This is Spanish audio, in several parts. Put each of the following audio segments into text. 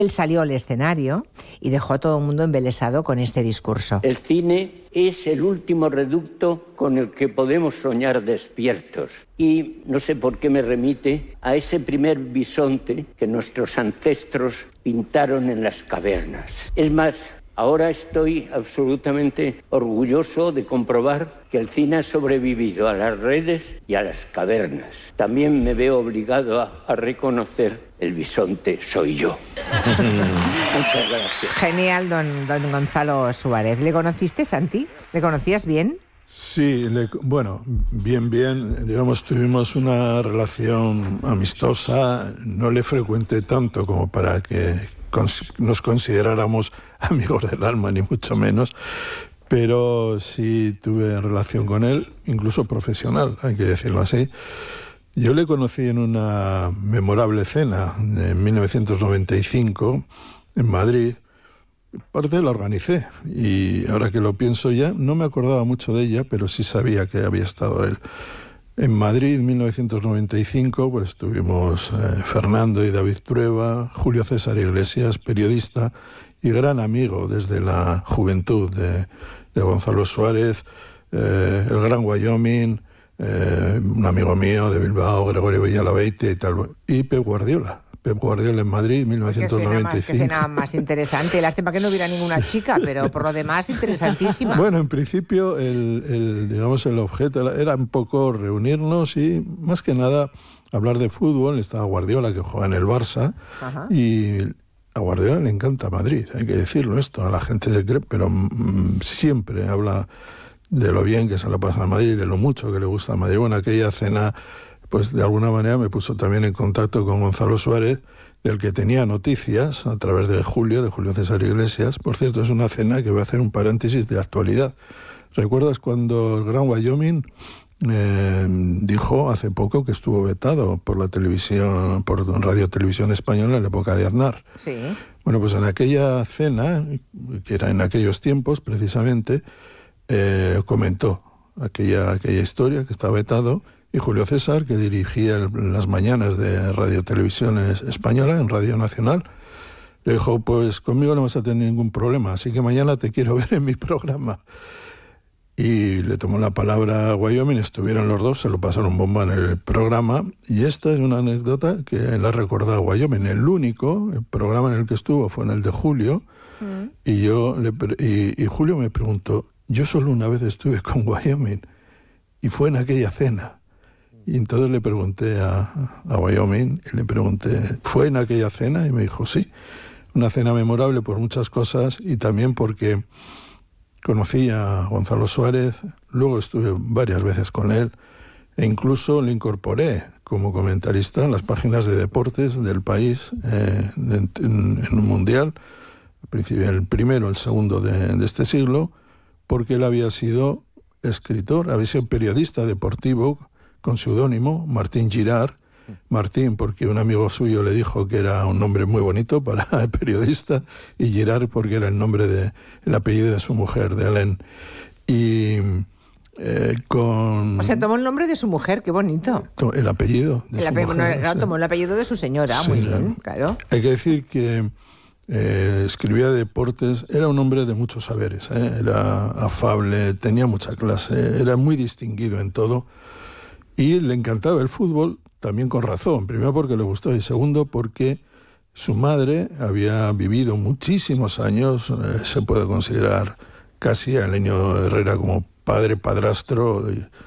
Él salió al escenario y dejó a todo el mundo embelesado con este discurso. El cine es el último reducto con el que podemos soñar despiertos. Y no sé por qué me remite a ese primer bisonte que nuestros ancestros pintaron en las cavernas. Es más, ahora estoy absolutamente orgulloso de comprobar que el cine ha sobrevivido a las redes y a las cavernas. También me veo obligado a reconocer el bisonte soy yo. Muchas gracias. Genial, don Gonzalo Suárez. ¿Le conociste, Santi? ¿Le conocías bien? Sí, bueno, bien, digamos, tuvimos una relación amistosa, no le frecuenté tanto como para que nos consideráramos amigos del alma, ni mucho menos, pero sí tuve relación con él, incluso profesional, hay que decirlo así. Yo le conocí en una memorable cena en 1995 en Madrid. Parte la organicé y ahora que lo pienso ya, no me acordaba mucho de ella, pero sí sabía que había estado él. En Madrid, en 1995, pues estuvimos Fernando y David Trueba, Julio César Iglesias, periodista y gran amigo desde la juventud de Gonzalo Suárez, el Gran Wyoming, un amigo mío de Bilbao, Gregorio Villalabeite y tal, y Pep Guardiola en Madrid, 1995. Qué escena más interesante. Lástima que no hubiera ninguna chica, pero por lo demás, interesantísima. Bueno, en principio, digamos, el objeto era un poco reunirnos y, más que nada, hablar de fútbol. Estaba Guardiola, que juega en el Barça, ajá, y a Guardiola le encanta Madrid, hay que decirlo esto, a la gente se cree, pero siempre habla de lo bien que se la pasa a Madrid, de lo mucho que le gusta a Madrid. Bueno, aquella cena, pues de alguna manera me puso también en contacto con Gonzalo Suárez, del que tenía noticias a través de Julio César Iglesias. Por cierto, es una cena que voy a hacer un paréntesis de actualidad. ¿Recuerdas cuando el Gran Wyoming dijo hace poco que estuvo vetado por la televisión, por Radio Televisión Española en la época de Aznar? Sí. Bueno, pues en aquella cena, que era en aquellos tiempos precisamente, comentó aquella historia que estaba vetado, y Julio César, que dirigía las mañanas de Radio Televisión Española en Radio Nacional, le dijo, pues conmigo no vas a tener ningún problema, así que mañana te quiero ver en mi programa. Y le tomó la palabra a Wyoming, estuvieron los dos, se lo pasaron bomba en el programa, y esta es una anécdota que le ha recordado a Wyoming. El programa en el que estuvo fue en el de Julio, y Julio me preguntó, yo solo una vez estuve con Wyoming, y fue en aquella cena. Y entonces le pregunté a Wyoming, y le pregunté, ¿fue en aquella cena? Y me dijo, sí, una cena memorable por muchas cosas y también porque conocí a Gonzalo Suárez, luego estuve varias veces con él e incluso le incorporé como comentarista en las páginas de deportes del país en un mundial, el primero, el segundo de este siglo, porque él había sido escritor, había sido periodista deportivo con seudónimo, Martín Girard. Martín, porque un amigo suyo le dijo que era un nombre muy bonito para el periodista, y Girard porque era el apellido de su mujer, de Hélène. Y O sea, tomó el nombre de su mujer, qué bonito. El apellido de su mujer. Claro, tomó el apellido de su señora, sí, muy bien, claro. Hay que decir que escribía de deportes, era un hombre de muchos saberes, era afable, tenía mucha clase, era muy distinguido en todo. Y le encantaba el fútbol, también con razón. Primero porque le gustó y segundo porque su madre había vivido muchísimos años, se puede considerar casi a Elenio Herrera como padrastro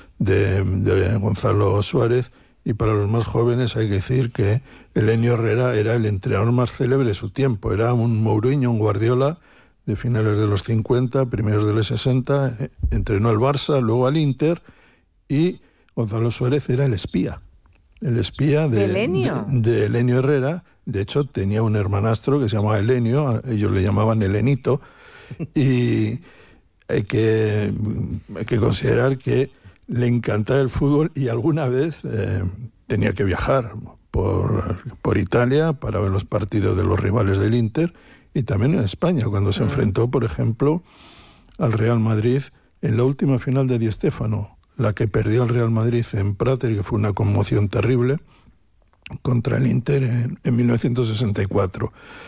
de Gonzalo Suárez. Y para los más jóvenes hay que decir que Elenio Herrera era el entrenador más célebre de su tiempo. Era un Mourinho, un Guardiola de finales de los 50, primeros de los 60. Entrenó al Barça, luego al Inter, y Gonzalo Suárez era el espía de Elenio Herrera. De hecho, tenía un hermanastro que se llamaba Elenio, ellos le llamaban Elenito, y hay que considerar que le encantaba el fútbol y alguna vez tenía que viajar por Italia para ver los partidos de los rivales del Inter, y también en España, cuando se enfrentó, por ejemplo, al Real Madrid en la última final de Di Stéfano, la que perdió el Real Madrid en Prater, que fue una conmoción terrible, contra el Inter en 1964.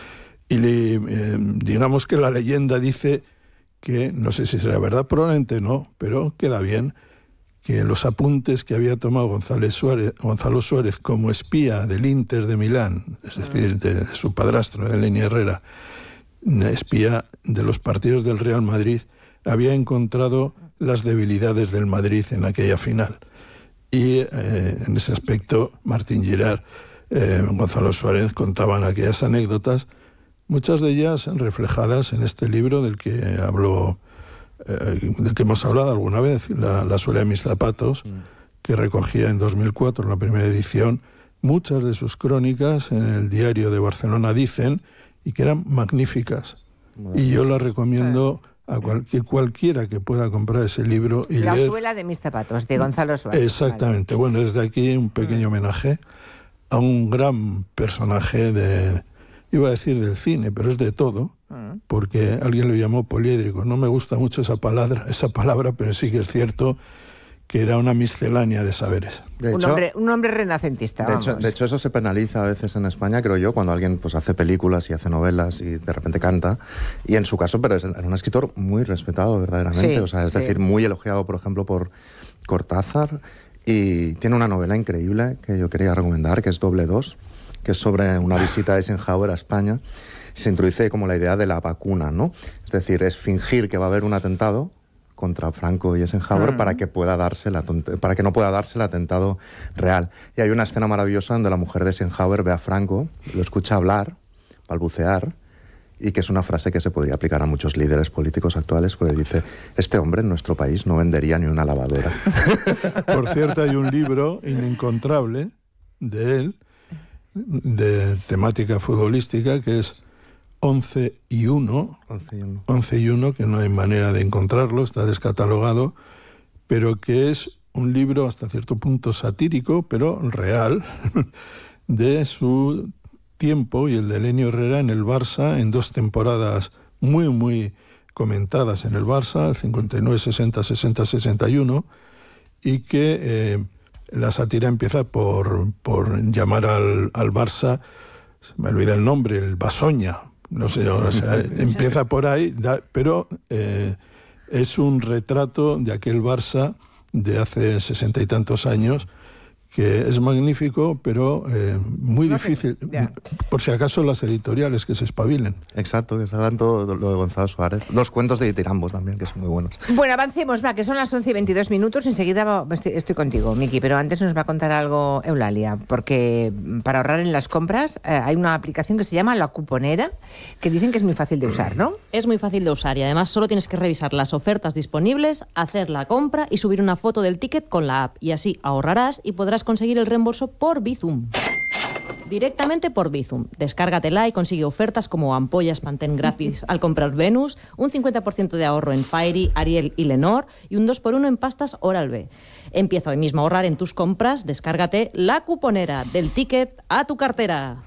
Y digamos que la leyenda dice que, no sé si será verdad, probablemente no, pero queda bien, que los apuntes que había tomado Gonzalo Suárez como espía del Inter de Milán, es decir, de su padrastro, de Lenny Herrera, espía de los partidos del Real Madrid, había encontrado las debilidades del Madrid en aquella final. Y en ese aspecto, Martín Girard, Gonzalo Suárez contaban aquellas anécdotas, muchas de ellas reflejadas en este libro del que habló, del que hemos hablado alguna vez, la suela de mis zapatos, que recogía en 2004, en la primera edición, muchas de sus crónicas en el diario de Barcelona Dicen, y que eran magníficas. Y yo las recomiendo a cualquiera que pueda comprar ese libro y La leer. suela de mis zapatos, de Gonzalo Suárez. Exactamente. Vale. Bueno, desde aquí un pequeño homenaje a un gran personaje iba a decir del cine, pero es de todo, porque alguien lo llamó poliédrico. No me gusta mucho esa palabra, pero sí que es cierto que era una miscelánea de saberes. De hecho, un hombre renacentista. De hecho, eso se penaliza a veces en España, creo yo, cuando alguien pues hace películas y hace novelas y de repente canta. Y en su caso, pero era un escritor muy respetado verdaderamente. Sí, o sea, es decir, muy elogiado, por ejemplo, por Cortázar. Y tiene una novela increíble que yo quería recomendar, que es Doble 2, que es sobre una visita de Eisenhower a España. Se introduce como la idea de la vacuna, ¿no? Es decir, es fingir que va a haber un atentado contra Franco y Eisenhower para que no pueda darse el atentado real. Y hay una escena maravillosa donde la mujer de Eisenhower ve a Franco, lo escucha hablar, balbucear, y que es una frase que se podría aplicar a muchos líderes políticos actuales, porque dice, este hombre en nuestro país no vendería ni una lavadora. Por cierto, hay un libro inencontrable de él, de temática futbolística, que es 11 y 1, que no hay manera de encontrarlo, está descatalogado, pero que es un libro hasta cierto punto satírico, pero real, de su tiempo y el de Lenny Herrera en el Barça, en 2 temporadas muy, muy comentadas en el Barça, el 59, 60, 60, 61, y que la sátira empieza por llamar al Barça, se me olvida el nombre, el Basoña, no sé, o sea, empieza por ahí, pero es un retrato de aquel Barça de hace 60 y tantos años, que es magnífico, pero muy difícil. Por si acaso las editoriales que se espabilen. Exacto, que salgan todo lo de Gonzalo Suárez. Los cuentos de Ditirambos también, que son muy buenos. Bueno, avancemos, va, que son las 11:22. Enseguida estoy contigo, Miki, pero antes nos va a contar algo Eulalia, porque para ahorrar en las compras hay una aplicación que se llama La Cuponera, que dicen que es muy fácil de usar, ¿no? Es muy fácil de usar y además solo tienes que revisar las ofertas disponibles, hacer la compra y subir una foto del ticket con la app. Y así ahorrarás y podrás conseguir el reembolso por Bizum. Directamente por Bizum. Descárgatela y consigue ofertas como ampollas Pantene gratis al comprar Venus, un 50% de ahorro en Fairy, Ariel y Lenor y un 2x1 en pastas Oral-B. Empieza hoy mismo a ahorrar en tus compras. Descárgate La Cuponera, del ticket a tu cartera.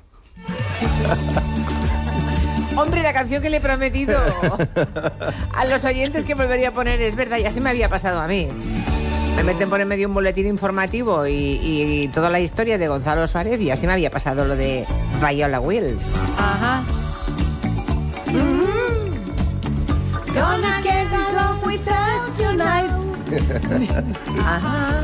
Hombre, la canción que le he prometido a los oyentes que volvería a poner, es verdad, ya se me había pasado a mí. Me meten por en medio un boletín informativo y toda la historia de Gonzalo Suárez y así me había pasado lo de Viola Wills. Ajá. Gonna get along without tonight. Ajá.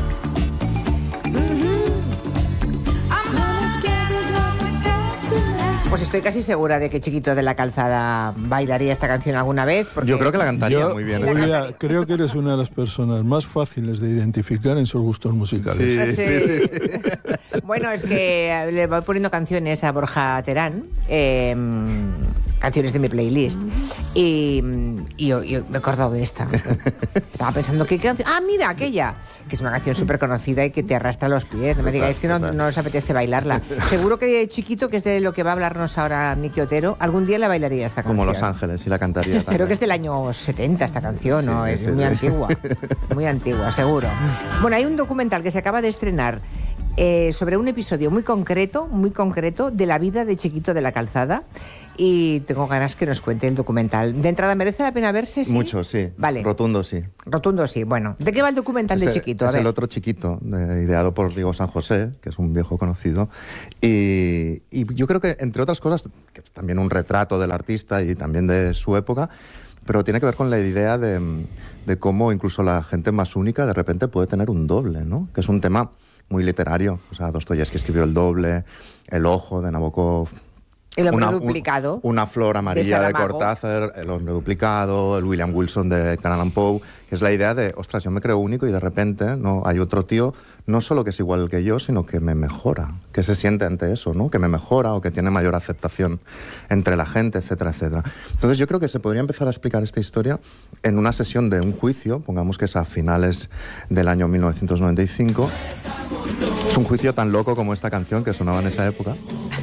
Pues estoy casi segura de que Chiquito de la Calzada bailaría esta canción alguna vez. Porque Yo creo que la cantaría muy bien. Julia, creo que eres una de las personas más fáciles de identificar en sus gustos musicales. Sí. Bueno, es que le voy poniendo canciones a Borja Terán, canciones de mi playlist, y yo me he acordado de esta. Estaba pensando, ¿qué canción? Ah, mira, aquella, que es una canción súper conocida y que te arrastra los pies. No me digáis que no os apetece bailarla. Seguro que Chiquito, que es de lo que va a hablarnos ahora Miki Otero, algún día la bailaría esta canción. Como Los Ángeles, y la cantaría también. Creo que es del año 70 esta canción, ¿no? Sí, Es sí, muy sí. antigua, muy antigua, seguro. Bueno, hay un documental que se acaba de estrenar sobre un episodio muy concreto de la vida de Chiquito de la Calzada, y tengo ganas que nos cuente el documental. ¿De entrada merece la pena verse? ¿Sí? Mucho, sí. Vale. Rotundo, sí. Rotundo, sí. Bueno, ¿de qué va el documental de Chiquito? Es el otro Chiquito, ideado por Diego San José, que es un viejo conocido. Y yo creo que, entre otras cosas, que es también un retrato del artista y también de su época, pero tiene que ver con la idea de cómo incluso la gente más única de repente puede tener un doble, ¿no? Que es un tema muy literario. O sea, Dostoyevsky escribió El doble, El ojo de Nabokov, El hombre duplicado. Una flor amarilla de Cortázar, El hombre duplicado, el William Wilson de Edgar Allan Poe, que es la idea de, ostras, yo me creo único y de repente no hay otro tío, no solo que es igual que yo, sino que me mejora, que se siente ante eso, ¿no? Que me mejora o que tiene mayor aceptación entre la gente, etcétera, etcétera. Entonces yo creo que se podría empezar a explicar esta historia en una sesión de un juicio, pongamos que es a finales del año 1995. Es un juicio tan loco como esta canción que sonaba en esa época.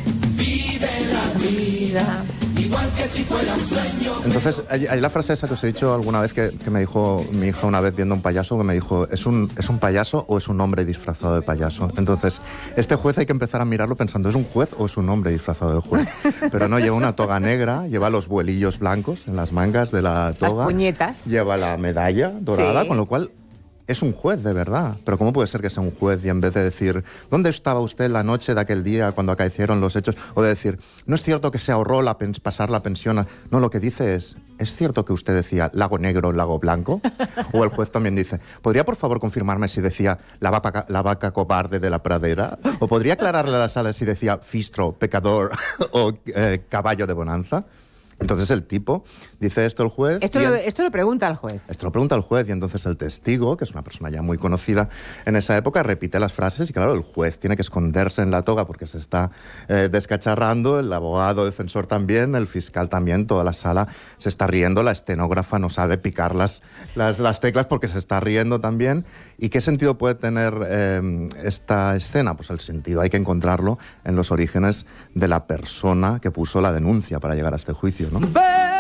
Entonces, hay la frase esa que os he dicho alguna vez que me dijo mi hija una vez viendo un payaso, que me dijo, ¿es un payaso o es un hombre disfrazado de payaso? Entonces, este juez hay que empezar a mirarlo pensando, ¿es un juez o es un hombre disfrazado de juez? Pero no, lleva una toga negra, lleva los vuelillos blancos en las mangas de la toga. Las puñetas. Lleva la medalla dorada, sí. Con lo cual es un juez de verdad. Pero ¿cómo puede ser que sea un juez y en vez de decir, ¿dónde estaba usted la noche de aquel día cuando acaecieron los hechos? O de decir, no es cierto que se ahorró pasar la pensión. No, lo que dice ¿es cierto que usted decía lago negro, lago blanco? O el juez también dice, ¿podría por favor confirmarme si decía la vaca cobarde de la pradera? ¿O podría aclararle a la sala si decía fistro, pecador o caballo de bonanza? Entonces el tipo dice esto el juez... Esto lo pregunta al juez. Esto lo pregunta el juez y entonces el testigo, que es una persona ya muy conocida en esa época, repite las frases y claro, el juez tiene que esconderse en la toga porque se está descacharrando, el abogado defensor también, el fiscal también, toda la sala se está riendo, la estenógrafa no sabe picar las teclas porque se está riendo también. ¿Y qué sentido puede tener esta escena? Pues el sentido hay que encontrarlo en los orígenes de la persona que puso la denuncia para llegar a este juicio, ¿no?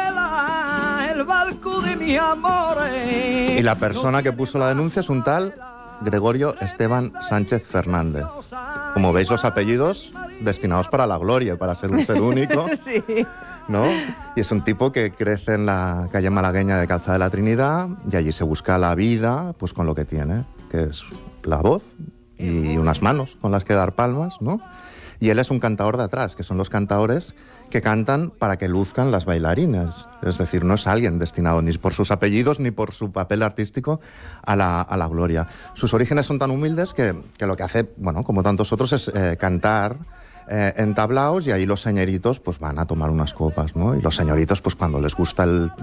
El barco de mi amores. Y la persona que puso la denuncia es un tal Gregorio Esteban Sánchez Fernández. Como veis, los apellidos destinados para la gloria, para ser un ser único. Sí. ¿No? Y es un tipo que crece en la calle malagueña de Calzada de la Trinidad y allí se busca la vida pues con lo que tiene, que es la voz y unas manos con las que dar palmas, ¿no? Y él es un cantador de atrás, que son los cantadores que cantan para que luzcan las bailarinas. Es decir, no es alguien destinado ni por sus apellidos ni por su papel artístico a la gloria. Sus orígenes son tan humildes que lo que hace, bueno, como tantos otros, es cantar en tablaos y ahí los señoritos pues van a tomar unas copas, ¿no? Y los señoritos pues cuando les gusta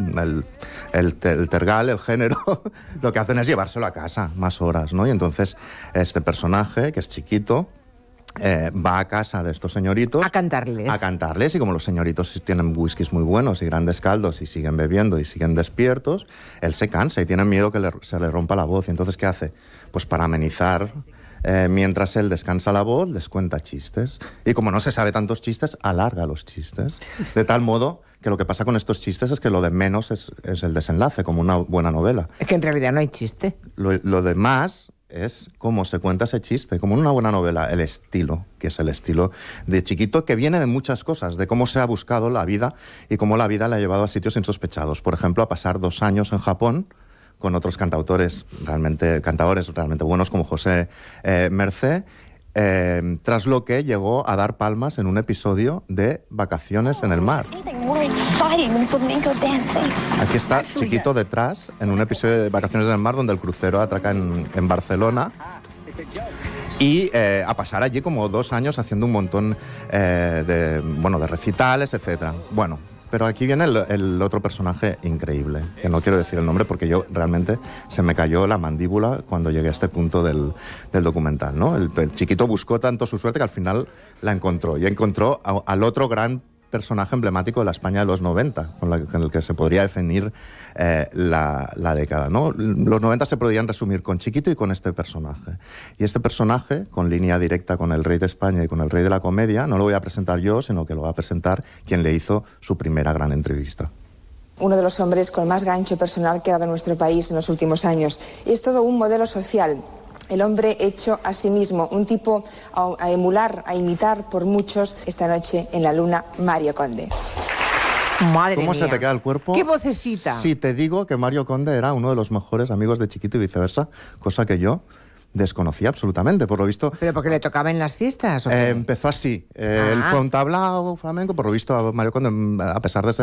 el tergal, el género, lo que hacen es llevárselo a casa más horas, ¿no? Y entonces este personaje, que es Chiquito, va a casa de estos señoritos a cantarles y como los señoritos tienen whiskies muy buenos y grandes caldos y siguen bebiendo y siguen despiertos, él se cansa y tiene miedo que se le rompa la voz. Y entonces ¿qué hace? Pues para amenizar, mientras él descansa la voz, les cuenta chistes. Y como no se sabe tantos chistes, alarga los chistes. De tal modo que lo que pasa con estos chistes es que lo de menos es el desenlace, como una buena novela. Es que en realidad no hay chiste. Lo demás es cómo se cuenta ese chiste, como en una buena novela, el estilo, que es el estilo de Chiquito, que viene de muchas cosas, de cómo se ha buscado la vida y cómo la vida le ha llevado a sitios insospechados. Por ejemplo, a pasar 2 años en Japón con otros cantadores realmente buenos como José Mercé, tras lo que llegó a dar palmas en un episodio de Vacaciones en el mar. Aquí está Chiquito detrás, en un episodio de Vacaciones en el mar donde el crucero atraca en Barcelona. Y a pasar allí como 2 años haciendo un montón de recitales, etcétera. Bueno, pero aquí viene el otro personaje increíble, que no quiero decir el nombre porque yo realmente se me cayó la mandíbula cuando llegué a este punto del documental, ¿no? El Chiquito buscó tanto su suerte que al final la encontró. Y encontró al otro gran personaje emblemático de la España de los 90, con el que se podría definir la década, ¿no? Los 90 se podrían resumir con Chiquito y con este personaje. Y este personaje, con línea directa con el rey de España y con el rey de la comedia, no lo voy a presentar yo, sino que lo va a presentar quien le hizo su primera gran entrevista. Uno de los hombres con más gancho personal que ha dado nuestro país en los últimos años. Es todo un modelo social. el hombre hecho a sí mismo, un tipo a emular, a imitar por muchos, esta noche en la luna, Mario Conde. Madre ¿Cómo mía. se te queda el cuerpo? ¡Qué vocecita! Si te digo que Mario Conde era uno de los mejores amigos de Chiquito y viceversa, cosa que yo desconocía absolutamente, por lo visto. ¿Pero porque le tocaba en las fiestas? ¿o qué? Empezó así. Él fue un tablao flamenco, por lo visto Mario Conde, a pesar de ser